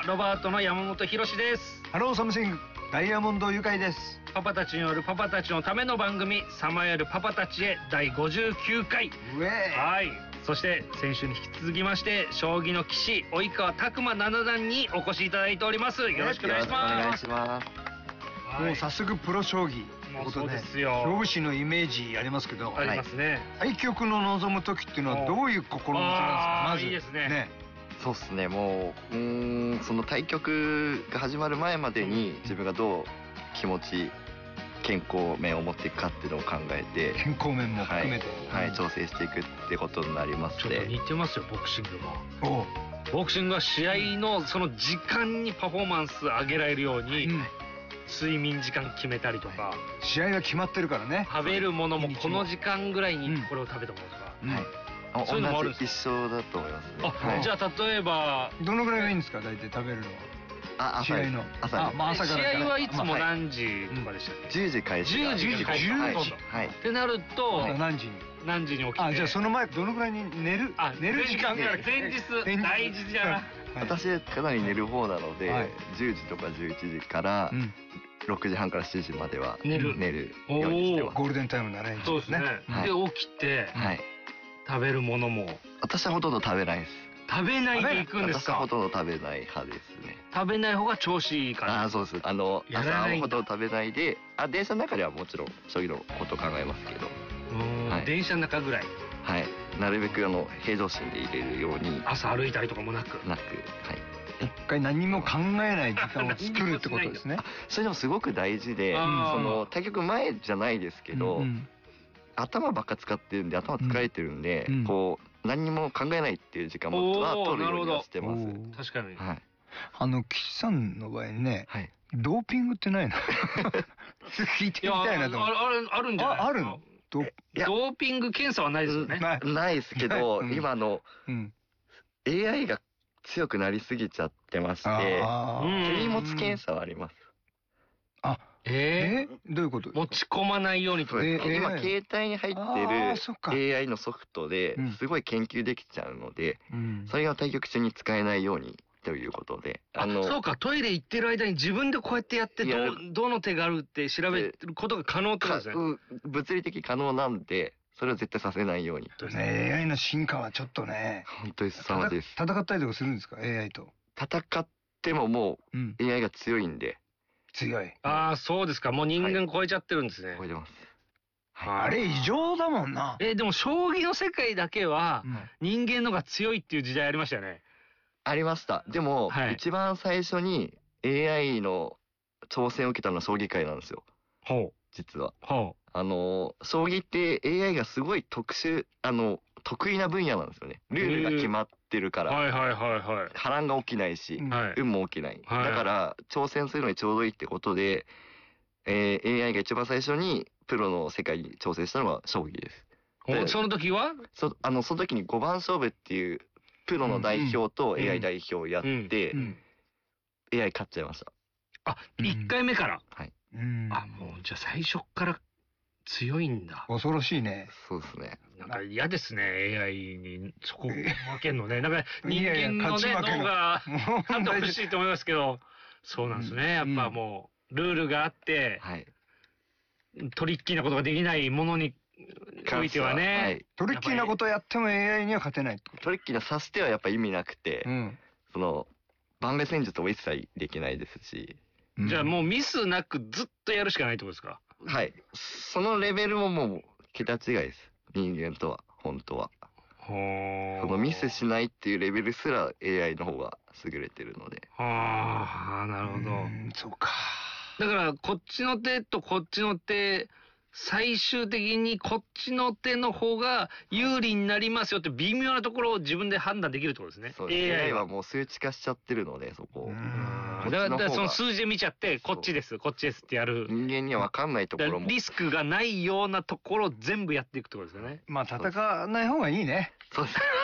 ロバートの山本博史です。 ハローサムシングダイヤモンドユカイです。 パパたちによるパパたちのための番組、さまよるパパたちへ第59回。はい。そして先週に引き続きまして将棋の棋士及川拓馬七段にお越しいただいております。よろしくお願いします。 お願いします。 もう早速プロ将棋ということで、勝負師のイメージありますけど、 ありますね。 対局の望む時っていうのはどういう心持ちなんですか。まずいいですね。 そうですね。もうその対局が始まる前までに自分がどう気持ち健康面を持っていくかっていうのを考えて、 健康面も含めて、 はい調整していくってことになりますので。 ちょっと似てますよ、ボクシングも。ボクシングは試合のその時間にパフォーマンス上げられるように、睡眠時間決めたりとか、 試合が決まってるからね。 食べるものもこの時間ぐらいにこれを食べたものとか、そういうのもあるんです。 一緒だと思いますね。 じゃあ例えばどのぐらいがいいんですか、大体食べるのは。試合の朝から。 試合はいつも何時とかでしたっけ。 10時開始。 10時開始。ってなると何時に起きて。 じゃあその前どのぐらいに寝る時間が前日大事じゃな。 私かなり寝る方なので、10時とか11時から6時半から7時までは寝るようにしてます。 ゴールデンタイムだね。 そうですね。で起きて食べるものも。 私はほとんど食べないです。 食べないで行くんですか。 私はほとんど食べない派ですね。 食べない方が調子いいから。 そうです。朝ほとんど食べないで、電車の中ではもちろん将棋のこと考えますけど。 電車の中ぐらい。 はい。なるべく平常心で入れるように。 朝歩いたりとかもなく。 はい。 一回何も考えない時間を作るってことですね。 それでもすごく大事で、対局前じゃないですけど、頭ばっか使ってるんで、頭疲れてるんで、こう何にも考えないっていう時間も取るようにはしてます。 確かに。 はい。 岸さんの場合ね、ドーピングってないの？聞いてみたいなと思って。 あるんじゃない？ あるの？ ドーピング検査はないですよね。 ないですけど、今AI が強くなりすぎちゃってまして、手荷物検査はあります。 どういうこと？ 持ち込まないようにとか。 今携帯に入ってる AI のソフトですごい研究できちゃうので、それが対局中に使えないようにということで。 そうか、トイレ行ってる間に自分でこうやってやってどの手があるって調べることが可能ってことですね。 物理的可能なんで、それを絶対させないように。 AI の進化はちょっとね。 本当に凄まじいです。 戦ったりとかするんですか、AI と。 戦ってももう AI が強いんで。 強い。 そうですか。もう人間超えちゃってるんですね。 超えてます。 あれ異常だもんな。 でも将棋の世界だけは人間のが強いっていう時代ありましたよね。 ありました。でも一番最初に AI の挑戦を受けたのは将棋界なんですよ。実は。将棋って AI がすごい得意な分野なんですよね。ルールが決まってるから。波乱が起きないし、運も起きない。だから挑戦するのにちょうどいいってことで、AI が一番最初にプロの世界に挑戦したのは将棋です。 その時はその時に5番勝負っていうプロの代表と AI 代表をやって、AI 勝っちゃいました。 1回目から。 はい。 もうじゃあ最初から強いんだ。 恐ろしいね。 そうですね。 なんか嫌ですね、AI にそこ負けんのね。なんか人間のね、脳が勝ってほしいと思いますけど、そうなんですね。やっぱもう、ルールがあって、トリッキーなことができないものにおいてはね。 トリッキーなことやっても AI には勝てないってこと。 トリッキーな指し手はやっぱ意味なくて、盤面戦術も一切できないですし。 じゃあもうミスなくずっとやるしかないってことですか？ はい。そのレベルももう桁違いです。人間とは、本当は。そのミスしないっていうレベルすら AI の方が優れてるので。 なるほど。 そうか。 だからこっちの手とこっちの手、最終的にこっちの手の方が有利になりますよって微妙なところを自分で判断できるってことですね。 そうです。AI はもう数値化しちゃってるので、そこを。 だからその数字で見ちゃって、こっちです、こっちですってやる。 人間には分かんないところも。 リスクがないようなところを全部やっていくってことですよね。 戦わない方がいいね。 そうです。